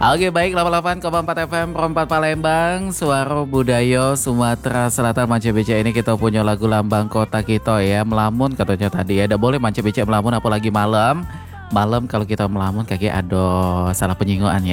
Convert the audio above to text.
Oke baik 88,4 FM Perempat Palembang Suara Budaya Sumatera Selatan Manca Beca ini kita punya lagu lambang kota kita ya. Melamun katanya tadi ya. Tidak boleh Manca Beca melamun apalagi malam. Malam kalau kita melamun kayak aduh salah penyinggungan ya.